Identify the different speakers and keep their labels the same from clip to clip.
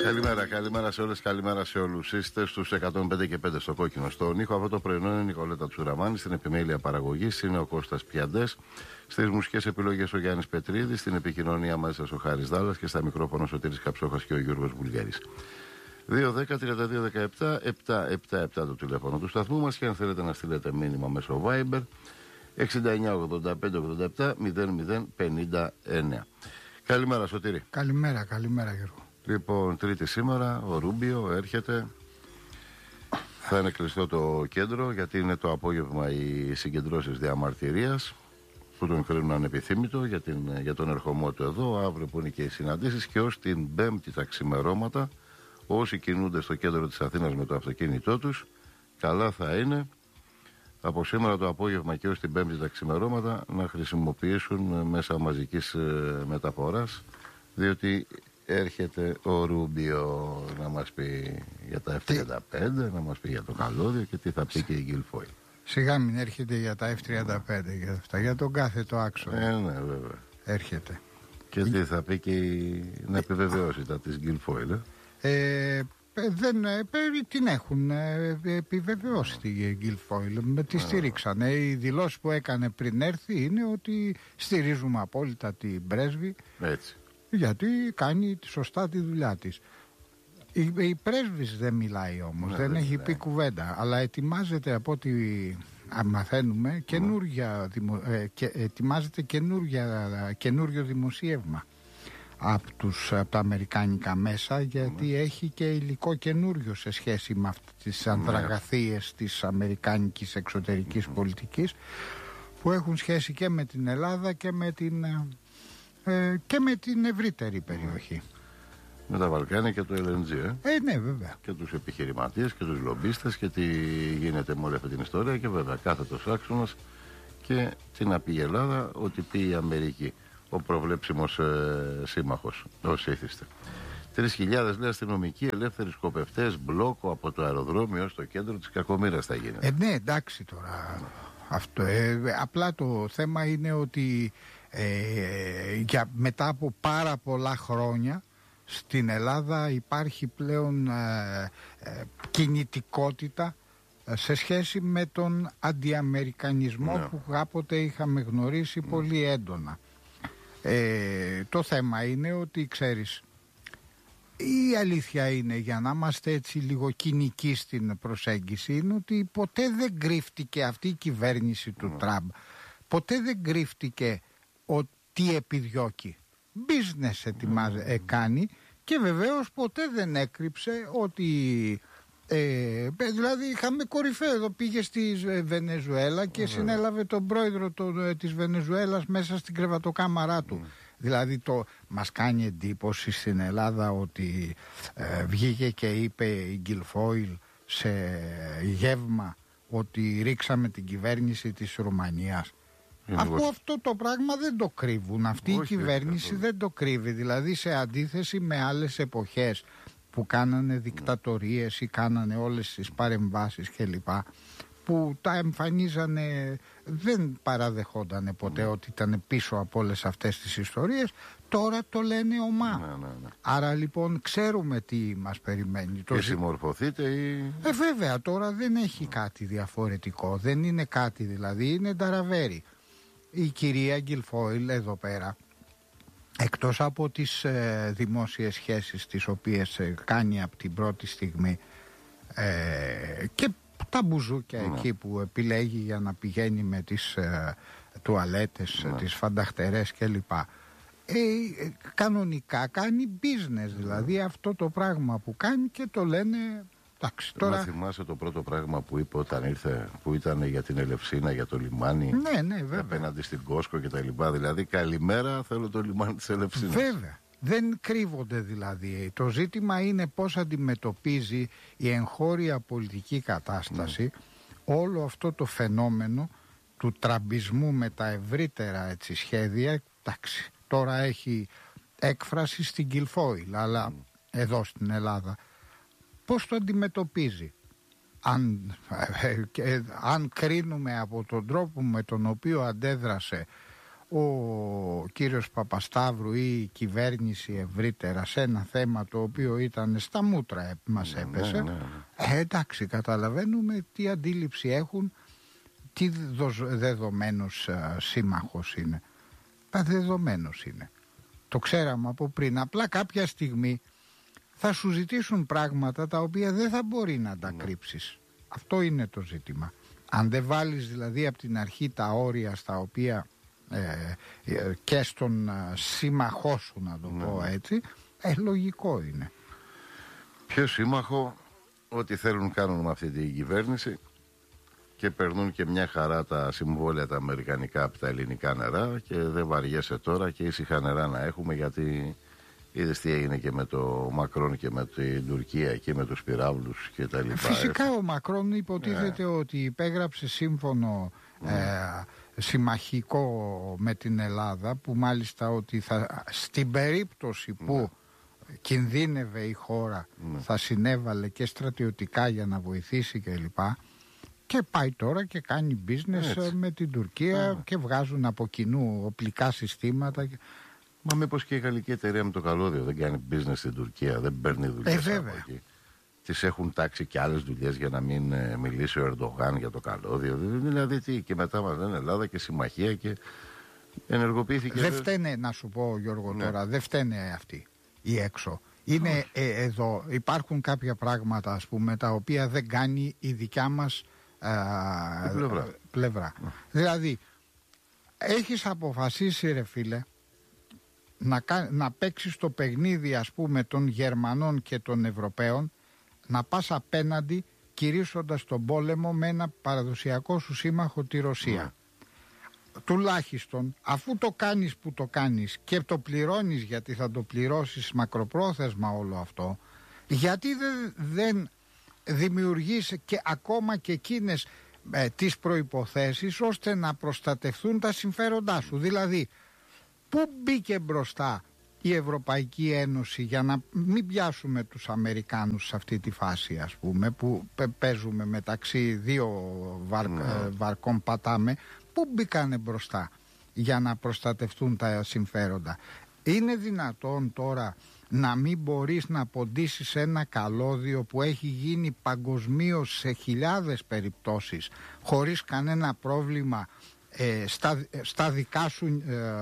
Speaker 1: Καλημέρα σε όλες, καλημέρα σε όλους. Είστε στους 105 και 5 στο κόκκινο. Στον ήχο αυτό το πρωινό είναι η Νικολέτα Τσουραμάνη. Στην επιμέλεια παραγωγής είναι ο Κώστας Πιαντές. Στις μουσικές επιλογές ο Γιάννης Πετρίδης. Στην επικοινωνία μαζί σας ο Χάρης Δάλλας. Και στα μικρόφωνα ο Σωτήρης Καψόχας και ο Γιώργος Βουλγέρης. 2-10-32-17-777 το τηλέφωνο του σταθμού μας. Και αν θέλετε να στείλετε μήνυμα μέσω Viber 69-85-87-00-59. Καλημέρα Σωτήρη.
Speaker 2: Καλημέρα Γιώργο.
Speaker 1: Λοιπόν, Τρίτη σήμερα, ο Ρούμπιο έρχεται. Θα είναι κλειστό το κέντρο γιατί είναι το απόγευμα οι συγκεντρώσεις διαμαρτυρίας που τον κρίνουν ανεπιθύμητο για τον ερχομό του εδώ. Αύριο που είναι και οι συναντήσεις και ως την Πέμπτη τα ξημερώματα όσοι κινούνται στο κέντρο της Αθήνας με το αυτοκίνητό τους, καλά θα είναι από σήμερα το απόγευμα και ως την Πέμπτη τα ξημερώματα να χρησιμοποιήσουν μέσα μαζικής μεταφοράς, διότι έρχεται ο Ρούμπιο να μας πει για τα F-35, να μας πει για το καλώδιο και τι θα πει και η Γκιλφόιλ.
Speaker 2: Σιγά μην έρχεται για τα F-35 για αυτά, για τον κάθετο άξονα.
Speaker 1: Ναι, βέβαια.
Speaker 2: Έρχεται.
Speaker 1: Και τι θα πει και να επιβεβαιώσει τα της Γκιλφόιλ.
Speaker 2: Την έχουν επιβεβαιώσει τη Γκιλφόιλ. Τη στήριξαν. Οι δηλώσεις που έκανε πριν έρθει είναι ότι στηρίζουμε απόλυτα την πρέσβη.
Speaker 1: Έτσι.
Speaker 2: Γιατί κάνει σωστά τη δουλειά της. Η πρέσβης δεν μιλάει όμως, δεν έχει πει κουβέντα, αλλά ετοιμάζεται από ό,τι μαθαίνουμε ετοιμάζεται καινούριο δημοσίευμα από τα αμερικάνικα μέσα, γιατί έχει και υλικό καινούριο σε σχέση με αυτές τις ανδραγαθίες της αμερικάνικης εξωτερικής πολιτικής που έχουν σχέση και με την Ελλάδα και με την ευρύτερη περιοχή.
Speaker 1: Με τα Βαλκάνια και το LNG,
Speaker 2: ναι, βέβαια.
Speaker 1: Και τους επιχειρηματίες και τους λομπίστες και τι γίνεται με όλη αυτή την ιστορία και βέβαια κάθετος άξονας και τι να πει η Ελλάδα, ότι πει η Αμερική, ο προβλέψιμος σύμμαχος, όσοι ήθιστε. 3.000 λέει αστυνομικοί, ελεύθεροι σκοπευτές, μπλόκο από το αεροδρόμιο στο κέντρο της κακομοίρας θα γίνεται.
Speaker 2: Ναι, εντάξει τώρα. Αυτό, απλά το θέμα είναι ότι μετά από πάρα πολλά χρόνια στην Ελλάδα υπάρχει πλέον κινητικότητα σε σχέση με τον αντιαμερικανισμό που κάποτε είχαμε γνωρίσει πολύ έντονα. Το θέμα είναι ότι ξέρεις, η αλήθεια είναι, για να είμαστε έτσι λίγο κοινικοί στην προσέγγιση, είναι ότι ποτέ δεν κρύφτηκε αυτή η κυβέρνηση του Τραμπ, ποτέ δεν κρύφτηκε τι επιδιώκει. Business κάνει και βεβαίως ποτέ δεν έκρυψε ότι δηλαδή είχαμε κορυφαίο εδώ, πήγε στη Βενεζουέλα και συνέλαβε τον πρόεδρο της Βενεζουέλας μέσα στην κρεβατοκάμαρά του. Δηλαδή μας κάνει εντύπωση στην Ελλάδα ότι βγήκε και είπε η Γκιλφόιλ σε γεύμα ότι ρίξαμε την κυβέρνηση της Ρουμανίας. Αφού αυτό το πράγμα δεν το κρύβουν, αυτή η κυβέρνηση δεν το κρύβει, δηλαδή σε αντίθεση με άλλες εποχές που κάνανε δικτατορίες ή κάνανε όλες τις παρεμβάσεις κλπ, που τα εμφανίζανε, δεν παραδεχόντανε ποτέ ότι ήταν πίσω από όλες αυτές τις ιστορίες. Τώρα το λένε ομά. Άρα λοιπόν ξέρουμε τι μας περιμένει.
Speaker 1: Και συμμορφωθείτε ή...
Speaker 2: Βέβαια τώρα δεν έχει κάτι διαφορετικό, δεν είναι κάτι, δηλαδή είναι ταραβέρι. Η κυρία Γκιλφόιλ εδώ πέρα, εκτός από τις δημόσιες σχέσεις τις οποίες κάνει από την πρώτη στιγμή και τα μπουζούκια εκεί που επιλέγει για να πηγαίνει με τις τουαλέτες, τις φανταχτερές κλπ, κανονικά κάνει business, δηλαδή αυτό το πράγμα που κάνει και το λένε. Εντάξει, τώρα...
Speaker 1: Να θυμάσαι το πρώτο πράγμα που είπε όταν ήρθε, που ήταν για την Ελευσίνα, για το λιμάνι,
Speaker 2: βέβαια.
Speaker 1: Απέναντι στην Κόσκο και τα λοιπά. Δηλαδή καλημέρα, θέλω το λιμάνι της Ελευσίνας.
Speaker 2: Βέβαια, δεν κρύβονται δηλαδή. Το ζήτημα είναι πώς αντιμετωπίζει η εγχώρια πολιτική κατάσταση όλο αυτό το φαινόμενο του τραμπισμού με τα ευρύτερα έτσι σχέδια. Εντάξει, τώρα έχει έκφραση στην Γκιλφόιλ, αλλά εδώ στην Ελλάδα πώς το αντιμετωπίζει. Αν κρίνουμε από τον τρόπο με τον οποίο αντέδρασε ο κύριος Παπασταύρου ή η κυβέρνηση ευρύτερα σε ένα θέμα το οποίο ήταν στα μούτρα μας έπεσε, εντάξει, καταλαβαίνουμε τι αντίληψη έχουν, τι δεδομένος σύμμαχος είναι. Δεδομένος είναι. Το ξέραμε από πριν. Απλά κάποια στιγμή θα σου ζητήσουν πράγματα τα οποία δεν θα μπορεί να τα κρύψεις. Αυτό είναι το ζήτημα. Αν δεν βάλεις δηλαδή από την αρχή τα όρια στα οποία και στον σύμμαχό σου, να το πω έτσι, λογικό είναι.
Speaker 1: Ποιο σύμμαχο, ό,τι θέλουν κάνουν με αυτή την κυβέρνηση και περνούν και μια χαρά τα συμβόλαια τα αμερικανικά από τα ελληνικά νερά και δεν βαριέσαι τώρα και ήσυχα νερά να έχουμε, γιατί είδες τι έγινε και με το Μακρόν και με την Τουρκία και με τους πυράβλους και τα λοιπά.
Speaker 2: Φυσικά ο Μακρόν υποτίθεται ότι υπέγραψε σύμφωνο συμμαχικό με την Ελλάδα, που μάλιστα ότι στην περίπτωση που κινδύνευε η χώρα θα συνέβαλε και στρατιωτικά για να βοηθήσει κλπ. Και πάει τώρα και κάνει business με την Τουρκία και βγάζουν από κοινού οπλικά συστήματα.
Speaker 1: Μα μήπως και η γαλλική εταιρεία με το καλώδιο δεν κάνει business στην Τουρκία, δεν παίρνει δουλειές από εκεί? Τις έχουν τάξει και άλλες δουλειές για να μην μιλήσει ο Ερντογάν για το καλώδιο. Δηλαδή τι, και μετά μας λένε Ελλάδα και συμμαχία και ενεργοποιήθηκε.
Speaker 2: Δεν φταίνε, να σου πω Γιώργο τώρα, δεν φταίνε αυτοί οι έξω. Είναι εδώ, υπάρχουν κάποια πράγματα ας πούμε τα οποία δεν κάνει η δικιά μας πλευρά. Δηλαδή έχεις αποφασίσει ρε φίλε να παίξεις το παιχνίδι ας πούμε των Γερμανών και των Ευρωπαίων, να πας απέναντι κηρύσσοντας τον πόλεμο με ένα παραδοσιακό σου σύμμαχο, τη Ρωσία. Τουλάχιστον αφού το κάνεις που το κάνεις και το πληρώνεις, γιατί θα το πληρώσεις μακροπρόθεσμα όλο αυτό, γιατί δεν δημιουργείς και ακόμα και εκείνες τις προϋποθέσεις ώστε να προστατευτούν τα συμφέροντά σου? Δηλαδή πού μπήκε μπροστά η Ευρωπαϊκή Ένωση για να μην πιάσουμε τους Αμερικάνους σε αυτή τη φάση ας πούμε, που παίζουμε μεταξύ δύο βαρκών πατάμε? Πού μπήκανε μπροστά για να προστατευτούν τα συμφέροντα? Είναι δυνατόν τώρα να μην μπορείς να ποντίσεις ένα καλώδιο που έχει γίνει παγκοσμίως σε χιλιάδες περιπτώσεις χωρίς κανένα πρόβλημα στα δικά σου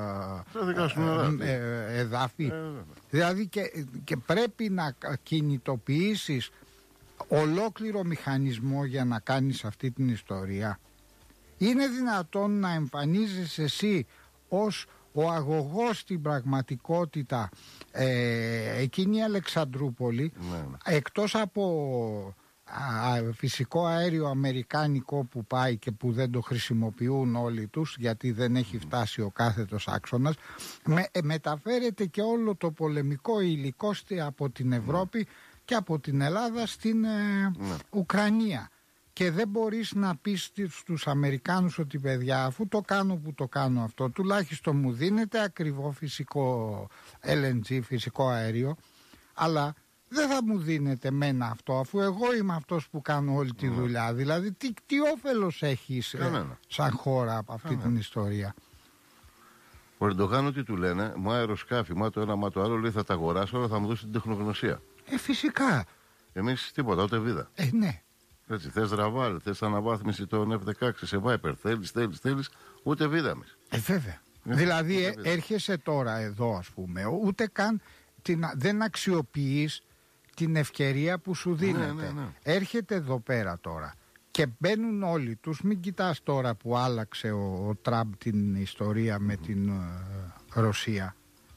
Speaker 2: εδάφη? Δηλαδή και πρέπει να κινητοποιήσεις ολόκληρο μηχανισμό για να κάνεις αυτή την ιστορία. Είναι δυνατόν να εμφανίζεσαι εσύ ως ο αγωγός στην πραγματικότητα εκείνη η Αλεξανδρούπολη, εκτός από φυσικό αέριο αμερικάνικο που πάει και που δεν το χρησιμοποιούν όλοι τους γιατί δεν έχει φτάσει ο κάθετος άξονας, μεταφέρεται και όλο το πολεμικό υλικό από την Ευρώπη και από την Ελλάδα στην Ουκρανία. Και δεν μπορείς να πεις στους Αμερικάνους ότι παιδιά, αφού το κάνω που το κάνω αυτό, τουλάχιστον μου δίνετε ακριβό φυσικό LNG, φυσικό αέριο, αλλά δεν θα μου δίνετε μένα αυτό, αφού εγώ είμαι αυτός που κάνω όλη τη δουλειά. Δηλαδή τι όφελος έχεις σαν χώρα από αυτή την ιστορία?
Speaker 1: Ο Ερντογάν ότι του λένε, μα αεροσκάφη, μα το ένα, μα το άλλο, λέει θα τα αγοράσω, αλλά θα μου δώσει την τεχνογνωσία.
Speaker 2: Φυσικά.
Speaker 1: Εμείς τίποτα, ούτε βίδα.
Speaker 2: Ναι.
Speaker 1: Έτσι, θες ραβάλ, θες αναβάθμιση των F-16 σε Viper, θέλεις, ούτε βίδα εμείς.
Speaker 2: Βέβαια. Δηλαδή έρχεσαι τώρα εδώ ας πούμε, ούτε καν δεν αξιοποιείς την ευκαιρία που σου δίνεται. Έρχεται εδώ πέρα τώρα και μπαίνουν όλοι τους. Μην κοιτάς τώρα που άλλαξε ο Τραμπ την ιστορία με την Ρωσία.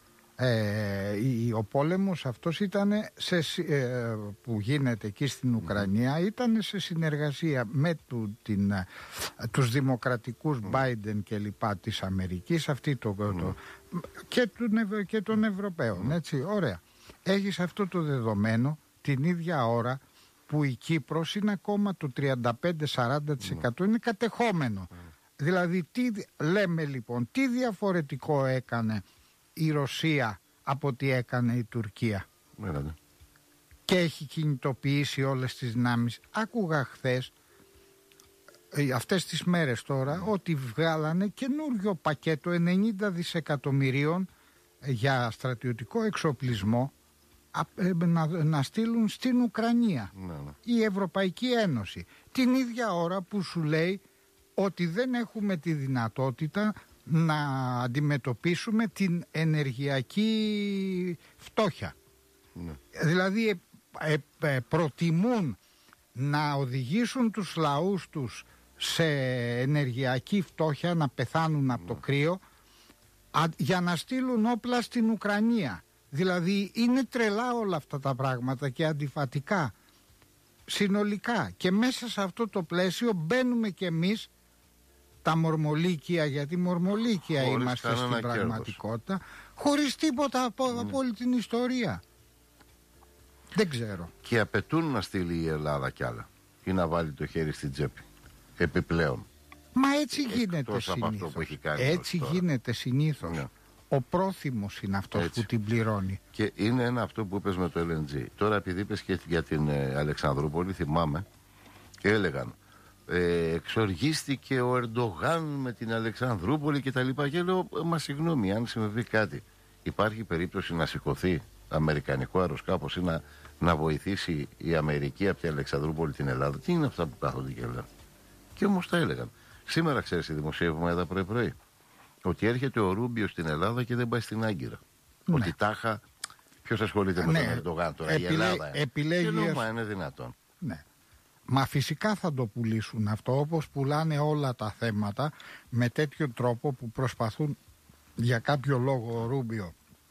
Speaker 2: Ο πόλεμος αυτός ήταν που γίνεται εκεί στην Ουκρανία, ήταν σε συνεργασία με τους δημοκρατικούς Biden και λοιπά της Αμερικής, και των Ευρωπαίων, έτσι, ωραία. Έχεις αυτό το δεδομένο την ίδια ώρα που η Κύπρος είναι ακόμα το 35-40% είναι κατεχόμενο. Δηλαδή λέμε λοιπόν, τι διαφορετικό έκανε η Ρωσία από τι έκανε η Τουρκία? Και έχει κινητοποιήσει όλες τις δυνάμεις. Άκουγα χθες αυτές τις μέρες τώρα ότι βγάλανε καινούριο πακέτο 90 δισεκατομμυρίων για στρατιωτικό εξοπλισμό να στείλουν στην Ουκρανία η Ευρωπαϊκή Ένωση, την ίδια ώρα που σου λέει ότι δεν έχουμε τη δυνατότητα να αντιμετωπίσουμε την ενεργειακή φτώχεια. Δηλαδή προτιμούν να οδηγήσουν τους λαούς τους σε ενεργειακή φτώχεια, να πεθάνουν από το κρύο, για να στείλουν όπλα στην Ουκρανία. Δηλαδή είναι τρελά όλα αυτά τα πράγματα και αντιφατικά συνολικά, και μέσα σε αυτό το πλαίσιο μπαίνουμε κι εμείς τα μορμολίκια, γιατί μορμολίκια είμαστε στην πραγματικότητα, χωρίς τίποτα από όλη την ιστορία. Δεν ξέρω.
Speaker 1: Και απαιτούν να στείλει η Ελλάδα κι άλλα ή να βάλει το χέρι στην τσέπη επιπλέον.
Speaker 2: Μα έτσι γίνεται συνήθως. Έτσι γίνεται συνήθως. Ναι. Ο πρόθυμος είναι αυτός που την πληρώνει.
Speaker 1: Και είναι ένα αυτό που είπες με το LNG. Τώρα επειδή είπες και για την Αλεξανδρούπολη, θυμάμαι και έλεγαν εξοργίστηκε ο Ερντογάν με την Αλεξανδρούπολη και τα λοιπά, και λέω μα συγγνώμη, αν συμβεί κάτι, υπάρχει περίπτωση να σηκωθεί αμερικανικό αεροσκάφος ή να βοηθήσει η Αμερική από την Αλεξανδρούπολη την Ελλάδα? Τι είναι αυτά που κάθονται και λένε? Και όμως τα έλεγαν. Σήμερα ξέρεις, η δημοσίευμα εδώ πρωί ότι έρχεται ο Ρούμπιο στην Ελλάδα και δεν πάει στην Άγκυρα. Ναι. Ότι τάχα, ποιος ασχολείται με τον Ερντογάν τώρα? Η Ελλάδα.
Speaker 2: Επιλέγει.
Speaker 1: Μα είναι δυνατόν?
Speaker 2: Ναι. Μα φυσικά θα το πουλήσουν αυτό, όπως πουλάνε όλα τα θέματα, με τέτοιο τρόπο που προσπαθούν για κάποιο λόγο ο Ρούμπιο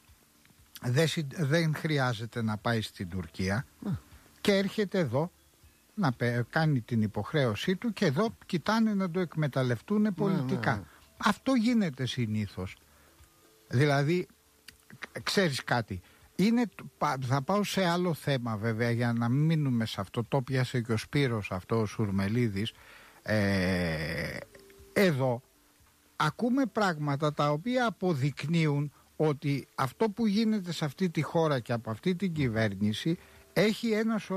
Speaker 2: δεν χρειάζεται να πάει στην Τουρκία και έρχεται εδώ να κάνει την υποχρέωσή του, και εδώ κοιτάνε να το εκμεταλλευτούν πολιτικά. Αυτό γίνεται συνήθως. Δηλαδή, ξέρεις κάτι, θα πάω σε άλλο θέμα βέβαια, για να μην μείνουμε σε αυτό, το πιάσε και ο Σπύρος αυτό, ο Σουρμελίδης. Εδώ ακούμε πράγματα τα οποία αποδεικνύουν ότι αυτό που γίνεται σε αυτή τη χώρα και από αυτή την κυβέρνηση έχει ένα σωρό